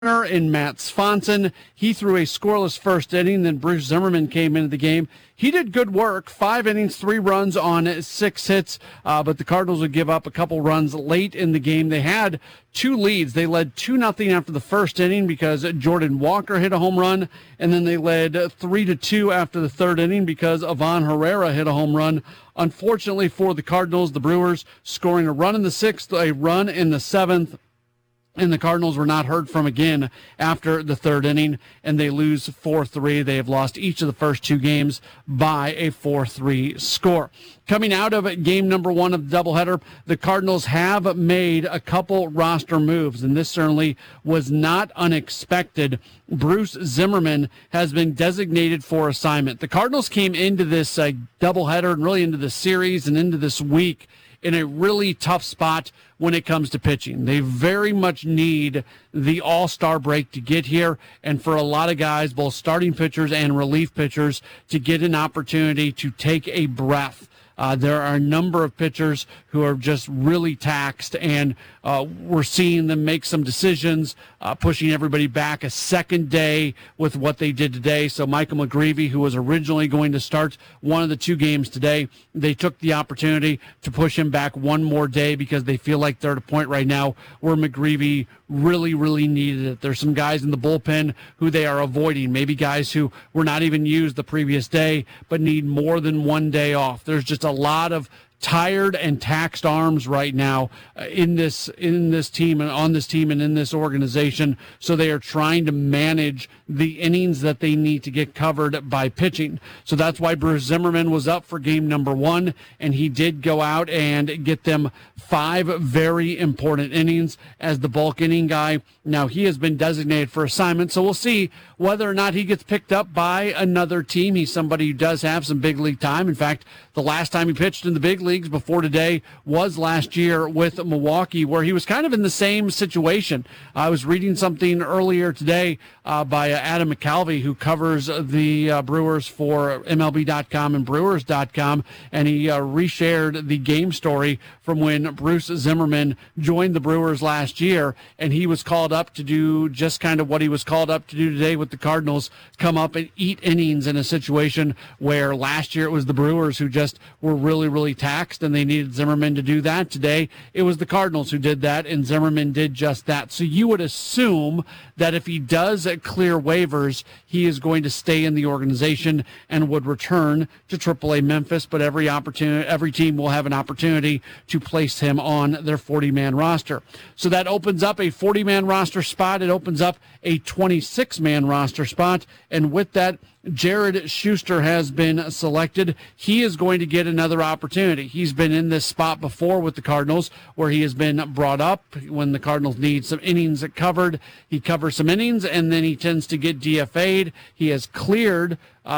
in Matt Swanson. He threw a scoreless first inning. Then Bruce Zimmerman came into the game. He did good work, 5 innings, 3 runs on 6 hits, but the Cardinals would give up a couple runs late in the game. They had 2 leads. They led 2-0 after the first inning because Jordan Walker hit a home run, and then they led 3-2 after the third inning because Ivan Herrera hit a home run. Unfortunately for the Cardinals, the Brewers scoring a run in the 6th, a run in the 7th, and the Cardinals were not heard from again after the third inning, and they lose 4-3. They have lost each of the first 2 games by a 4-3 score. Coming out of game number 1 of the doubleheader, the Cardinals have made a couple roster moves, and this certainly was not unexpected. Bruce Zimmerman has been designated for assignment. The Cardinals came into this doubleheader and really into the series and into this week in a really tough spot when it comes to pitching. They very much need the all-star break to get here, and for a lot of guys, both starting pitchers and relief pitchers, to get an opportunity to take a breath. There are a number of pitchers who are just really taxed, and we're seeing them make some decisions, pushing everybody back a second day with what they did today. So Michael McGreevy, who was originally going to start one of the 2 games today, they took the opportunity to push him back one more day because they feel like they're at a point right now where McGreevy really, really needed it. There's some guys in the bullpen who they are avoiding, maybe guys who were not even used the previous day but need more than one day off. There's just a lot of tired and taxed arms right now in this team and on this team and in this organization. So they are trying to manage the innings that they need to get covered by pitching. So that's why Bruce Zimmerman was up for game number 1, and he did go out and get them 5 very important innings as the bulk inning guy. Now he has been designated for assignment, so we'll see whether or not he gets picked up by another team. He's somebody who does have some big league time. In fact, the last time he pitched in the big leagues before today was last year with Milwaukee, where he was kind of in the same situation. I was reading something earlier today by Adam McCalvey, who covers the Brewers for MLB.com and Brewers.com, and he reshared the game story from when Bruce Zimmerman joined the Brewers last year, and he was called up to do just kind of what he was called up to do today with the Cardinals, come up and eat innings in a situation where last year it was the Brewers who just were really, really taxed, and they needed Zimmerman to do that. Today, it was the Cardinals who did that, and Zimmerman did just that. So you would assume that if he does clear waivers, he is going to stay in the organization and would return to AAA Memphis, but every team will have an opportunity to place him on their 40-man roster. So that opens up a 40-man roster spot. It opens up a 26-man roster spot, and with that, Jared Schuster has been selected. He is going to get another opportunity. He's been in this spot before with the Cardinals, where he has been brought up when the Cardinals need some innings covered. He covers some innings, and then he tends to get DFA'd. He has cleared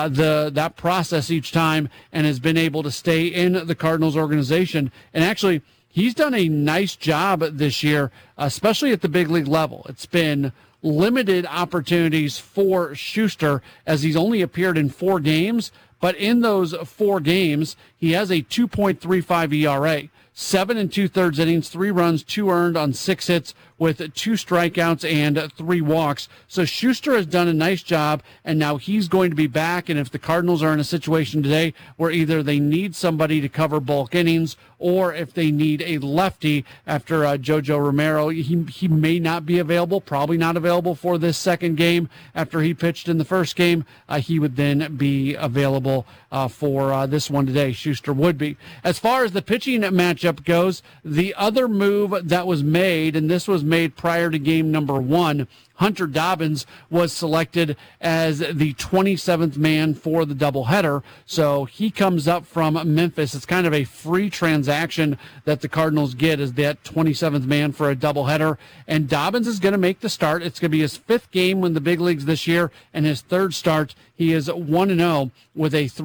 that process each time and has been able to stay in the Cardinals organization. And actually, he's done a nice job this year, especially at the big league level. It's been limited opportunities for Schuster, as he's only appeared in 4 games, but in those 4 games, he has a 2.35 ERA, 7 2/3 innings, 3 runs, 2 earned on 6 hits with 2 strikeouts and 3 walks. So Schuster has done a nice job, and now he's going to be back. And if the Cardinals are in a situation today where either they need somebody to cover bulk innings, or if they need a lefty after Jojo Romero, he may not be available, probably not available for this second game after he pitched in the first game. He would then be available for this one today. Schuster would be. As far as the pitching matchup goes, the other move that was made, and this was made prior to game number 1, Hunter Dobbins was selected as the 27th man for the doubleheader. So he comes up from Memphis. It's kind of a free transaction that the Cardinals get as that 27th man for a doubleheader. And Dobbins is going to make the start. It's going to be his 5th game in the big leagues this year and his 3rd start. He is 1-0 with a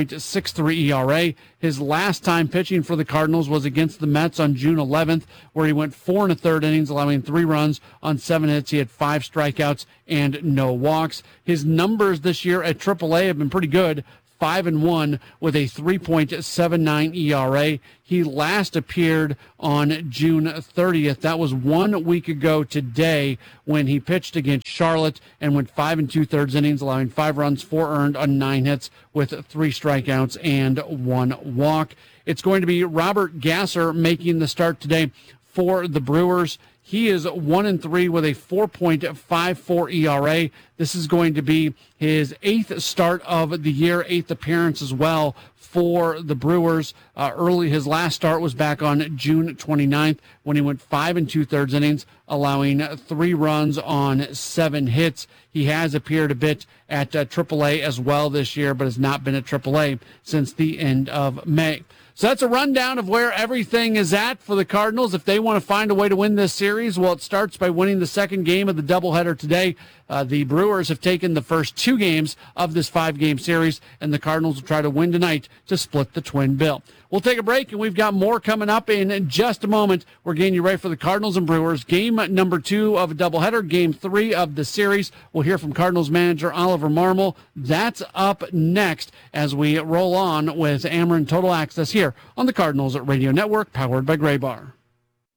3.63 ERA. His last time pitching for the Cardinals was against the Mets on June 11th, where he went 4 1/3 innings, allowing 3 runs on 7 hits. He had 5 strikeouts and no walks. His numbers this year at AAA have been pretty good. 5-1 with a 3.79 ERA. He last appeared on June 30th. That was 1 week ago today when he pitched against Charlotte and went 5 2/3 innings, allowing 5 runs, 4 earned on 9 hits with 3 strikeouts and 1 walk. It's going to be Robert Gasser making the start today for the Brewers. He is 1-3 with a 4.54 ERA. This is going to be his 8th start of the year, 8th appearance as well for the Brewers. His last start was back on June 29th when he went 5 2/3 innings, allowing 3 runs on 7 hits. He has appeared a bit at AAA as well this year, but has not been at AAA since the end of May. So that's a rundown of where everything is at for the Cardinals. If they want to find a way to win this series, well, it starts by winning the second game of the doubleheader today. The Brewers have taken the first 2 games of this 5-game series, and the Cardinals will try to win tonight to split the twin bill. We'll take a break, and we've got more coming up in just a moment. We're getting you ready for the Cardinals and Brewers. Game number 2 of a doubleheader, game 3 of the series. We'll hear from Cardinals manager Oliver Marmol. That's up next as we roll on with Ameren Total Access here on the Cardinals Radio Network, powered by Graybar.